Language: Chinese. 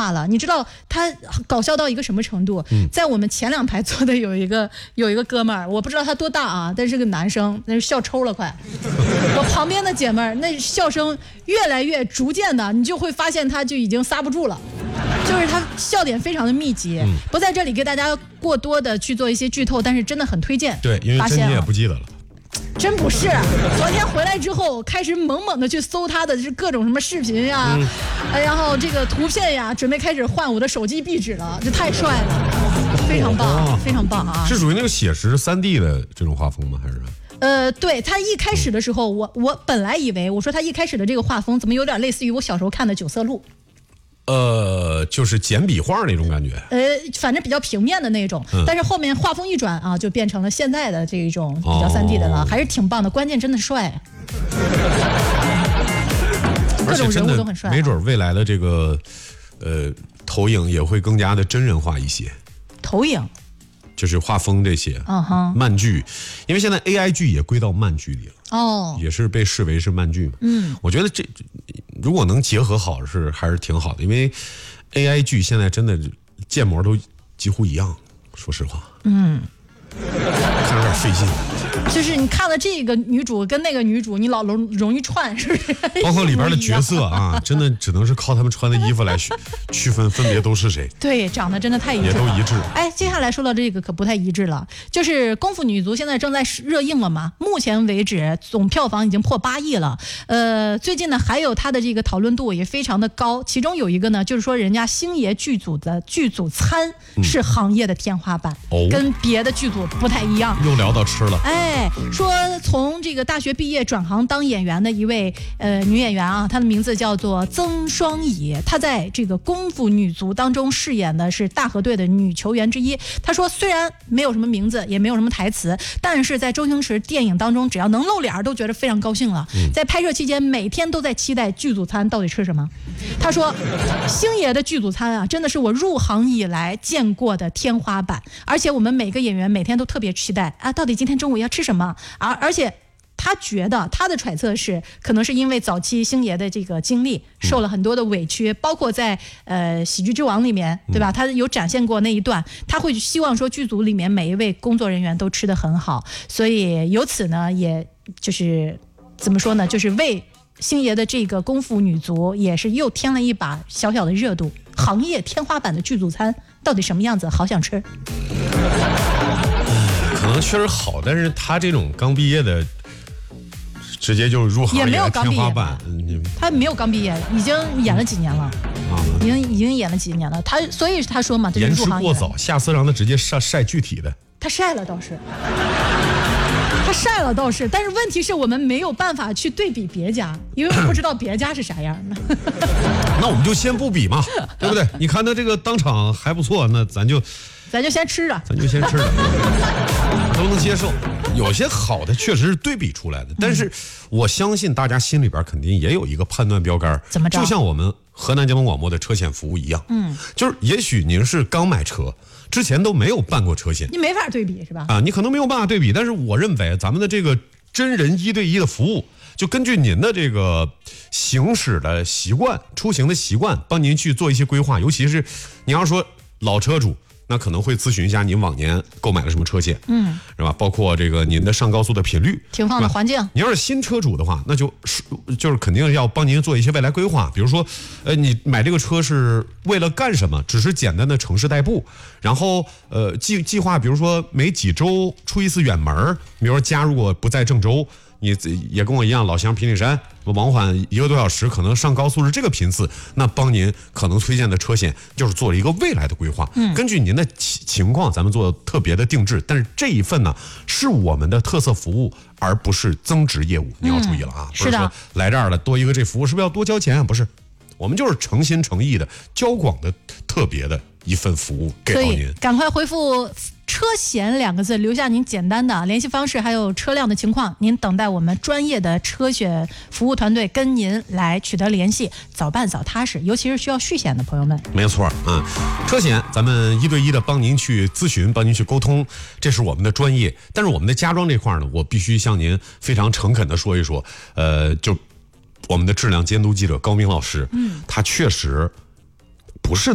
化了。你知道他搞笑到一个什么程度？在我们前2排坐的有一个哥们儿，我不知道他多大啊，但是个男生，那是笑抽了快。我旁边的姐妹儿，那笑声越来越逐渐的，你就会发现他就已经刹不住了。就是他笑点非常的密集，不在这里给大家过多的去做一些剧透，但是真的很推荐。 对，因为真你也不记得了。 真不是，昨天回来之后开始猛的去搜他的各种什么视频呀，然后这个图片呀，准备开始换我的手机壁纸了，这太帅了，非常棒，非常棒啊！ 是属于那个写实3D 的这种画风吗？还是？ 对，他一开始的时候，我本来以为，我说他一开始的这个画风怎么有点类似于我小时候看的九色鹿。 就是简笔画那种感觉。 反正比较平面的那种，但是后面画风一转啊，就变成了现在的这一种比较3D 的了，还是挺棒的。关键真的帅，各种人物都很帅。 没准未来的这个投影也会更加的真人化一些。 投影。 就是画风这些，慢剧，因为现在 AI 剧也归到慢剧里了，也是被视为是慢剧嘛。我觉得这如果能结合好还是挺好的，因为 AI 剧现在真的建模都几乎一样，说实话，看着有点费劲。 就是你看了这个女主跟那个女主，你老容易串，是不是？ 包括里边的角色啊，真的只能是靠他们穿的衣服来区分别都是谁。 对，长得真的太一致了， 也都一致。 哎，接下来说到这个可不太一致了，就是《功夫女足》现在正在热映了嘛，目前为止总票房已经破8亿了。最近呢还有它的这个讨论度也非常的高，其中有一个呢就是说人家星爷剧组的剧组餐是行业的天花板，跟别的剧组不太一样。 又聊到吃了。 说从这个大学毕业转行当演员的一位女演员啊，她的名字叫做曾双怡，她在这个《功夫女足》当中饰演的是大河队的女球员之一。她说虽然没有什么名字，也没有什么台词，但是在周星驰电影当中只要能露脸都觉得非常高兴了。在拍摄期间每天都在期待剧组餐到底吃什么。她说星爷的剧组餐啊，真的是我入行以来见过的天花板，而且我们每个演员每天都特别期待啊，到底今天中午要吃什么。而且他觉得他的揣测是，可能是因为早期星爷的这个经历受了很多的委屈，包括在喜剧之王里面，对吧？他有展现过那一段，他会希望说剧组里面每一位工作人员都吃得很好，所以由此呢，也就是怎么说呢，就是为星爷的这个功夫女足也是又添了一把小小的热度。行业天花板的剧组餐到底什么样子？好想吃。 可能确实好，但是他这种刚毕业的，直接就入行业的天花板。 他没有刚毕业，已经演了几年了，已经演了几年了。所以他说嘛，这是入行业。 言之过早，下次让他直接晒具体的。 他晒了倒是，但是问题是我们没有办法去对比别家，因为我不知道别家是啥样的。 那我们就先不比嘛，对不对？你看他这个当场还不错，那咱就先吃着， 都能接受。有些好的确实是对比出来的，但是我相信大家心里边肯定也有一个判断标杆， 怎么着？ 就像我们河南交通广播的车险服务一样，就是也许您是刚买车，之前都没有办过车险， 你没法对比是吧？ 你可能没有办法对比，但是我认为咱们的这个真人1对1的服务，就根据您的这个行驶的习惯、出行的习惯，帮您去做一些规划。尤其是你要说老车主，那可能会咨询一下您往年购买了什么车险，是吧？包括这个您的上高速的频率、 停放的环境。 你要是新车主的话，那就是肯定要帮您做一些未来规划，比如说，你买这个车是为了干什么？只是简单的城市代步，然后计划，比如说每几周出一次远门，比如说家如果不在郑州。你也跟我一样，老乡平顶山往返1个多小时，可能上高速是这个频次，那帮您可能推荐的车险就是做了一个未来的规划，根据您的情况咱们做特别的定制，但是这一份呢是我们的特色服务，而不是增值业务，你要注意了啊，不是说来这儿了多一个这服务是不是要多交钱啊？不是，我们就是诚心诚意的交广的特别的一份服务给到您。 所以赶快回复车险2个字，留下您简单的联系方式，还有车辆的情况，您等待我们专业的车险服务团队跟您来取得联系，早办早踏实，尤其是需要续险的朋友们。 没错，车险咱们1对1的帮您去咨询，帮您去沟通，这是我们的专业。但是我们的家装这块呢，我必须向您非常诚恳的说一说，就我们的质量监督记者高明老师，他确实不是